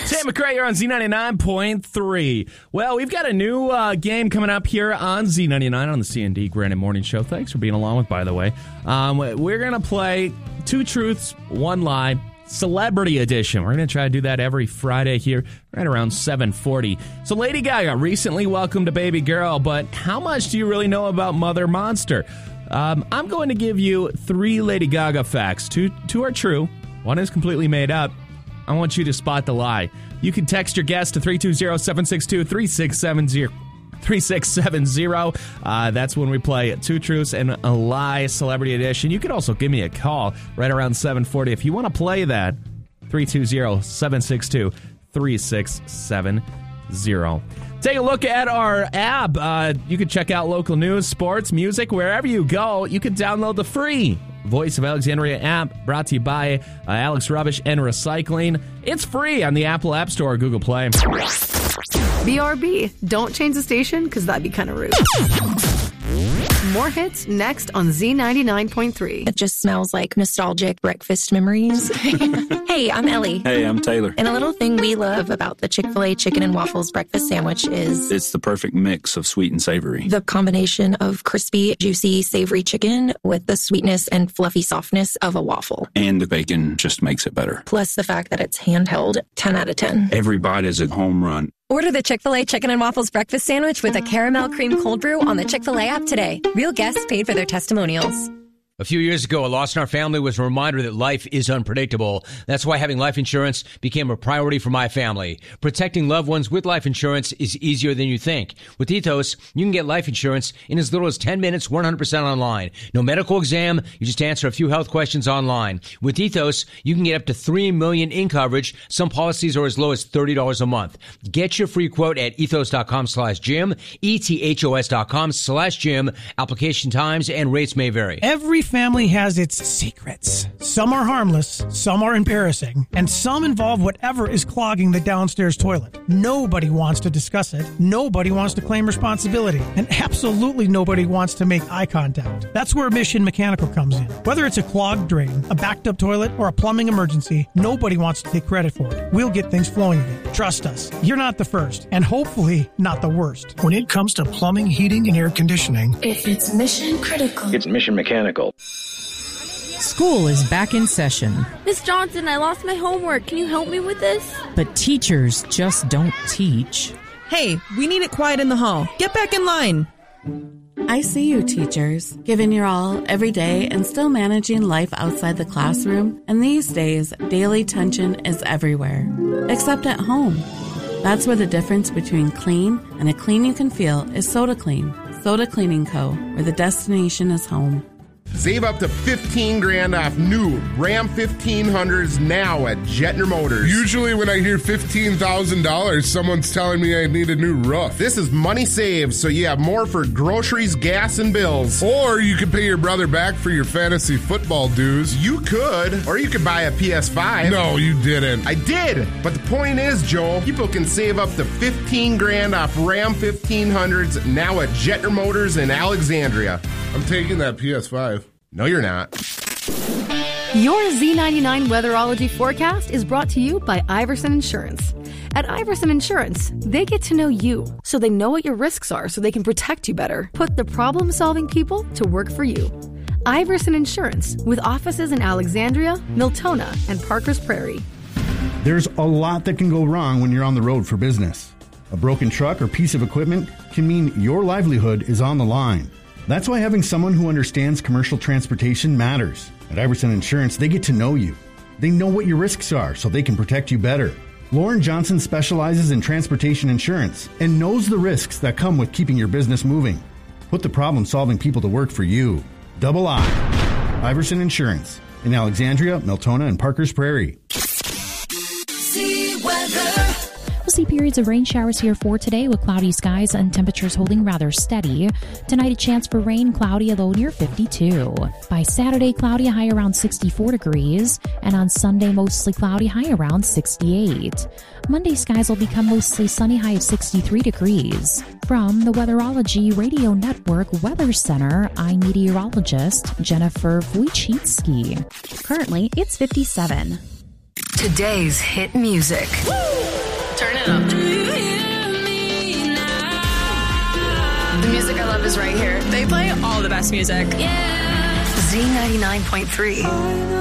Tim McRae, you're on Z99.3. Well, we've got a new game coming up here on Z99 on the C&D Granite Morning Show. Thanks for being along with, by the way. We're going to play Two Truths, One Lie, Celebrity Edition. We're going to try to do that every Friday here, right around 7:40. So Lady Gaga recently welcomed a baby girl, but how much do you really know about Mother Monster? I'm going to give you 3 Lady Gaga facts. Two are true. One is completely made up. I want you to spot the lie. You can text your guess to 320-762-3670. That's when we play Two Truths and a Lie Celebrity Edition. You can also give me a call right around 7:40 if you want to play that. 320-762-3670. Take a look at our app. You can check out local news, sports, music, wherever you go. You can download the free Voice of Alexandria app, brought to you by Alex Rubbish and Recycling. It's free on the Apple App Store or Google Play. BRB, don't change the station because that'd be kind of rude. More hits next on Z99.3. It just smells like nostalgic breakfast memories. Hey, I'm Ellie. Hey, I'm Taylor. And a little thing we love about the Chick-fil-A chicken and waffles breakfast sandwich is it's the perfect mix of sweet and savory. The combination of crispy, juicy, savory chicken with the sweetness and fluffy softness of a waffle. And the bacon just makes it better. Plus the fact that it's handheld, 10 out of 10. Every bite is a home run. Order the Chick-fil-A Chicken and Waffles Breakfast Sandwich with a caramel cream cold brew on the Chick-fil-A app today. Real guests paid for their testimonials. A few years ago, a loss in our family was a reminder that life is unpredictable. That's why having life insurance became a priority for my family. Protecting loved ones with life insurance is easier than you think. With Ethos, you can get life insurance in as little as 10 minutes, 100% online. No medical exam, you just answer a few health questions online. With Ethos, you can get up to $3 million in coverage. Some policies are as low as $30 a month. Get your free quote at ethos.com/Jim, ethos.com/Jim. Application times and rates may vary. Every family has its secrets. Some are harmless, some are embarrassing, and some involve whatever is clogging the downstairs toilet. Nobody wants to discuss it. Nobody wants to claim responsibility. And absolutely nobody wants to make eye contact. That's where Mission Mechanical comes in. Whether it's a clogged drain, a backed up toilet, or a plumbing emergency, nobody wants to take credit for it. We'll get things flowing again. Trust us. You're not the first, and hopefully not the worst. When it comes to plumbing, heating, and air conditioning, if it's mission critical, it's Mission Mechanical. School is back in session. Miss Johnson, I lost my homework. Can you help me with this? But teachers just don't teach. Hey, we need it quiet in the hall. Get back in line. I see you, teachers, giving your all every day and still managing life outside the classroom. And these days, daily tension is everywhere, except at home. That's where the difference between clean and a clean you can feel is Soda Clean. Soda Cleaning Co., where the destination is home. Save up to $15,000 off new Ram 1500s now at Jetner Motors. Usually when I hear $15,000, someone's telling me I need a new roof. This is money saved, so you have more for groceries, gas, and bills. Or you could pay your brother back for your fantasy football dues. You could. Or you could buy a PS5. No, you didn't. I did. But the point is, Joel, people can save up to $15,000 off Ram 1500s now at Jetner Motors in Alexandria. I'm taking that PS5. No, you're not. Your Z99 Weatherology forecast is brought to you by Iverson Insurance. At Iverson Insurance, they get to know you, so they know what your risks are so they can protect you better. Put the problem-solving people to work for you. Iverson Insurance, with offices in Alexandria, Miltona, and Parkers Prairie. There's a lot that can go wrong when you're on the road for business. A broken truck or piece of equipment can mean your livelihood is on the line. That's why having someone who understands commercial transportation matters. At Iverson Insurance, they get to know you. They know what your risks are so they can protect you better. Lauren Johnson specializes in transportation insurance and knows the risks that come with keeping your business moving. Put the problem-solving people to work for you. Double I. Iverson Insurance in Alexandria, Miltona, and Parkers Prairie. See weather. We'll see periods of rain showers here for today with cloudy skies and temperatures holding rather steady. Tonight, a chance for rain, cloudy, a low near 52. By Saturday, cloudy, a high around 64 degrees. And on Sunday, mostly cloudy, high around 68. Monday, skies will become mostly sunny, high of 63 degrees. From the Weatherology Radio Network Weather Center, I'm meteorologist Jennifer Wojcicki. Currently, it's 57. Today's hit music. Turn it up. The music I love is right here. They play all the best music. Z99.3.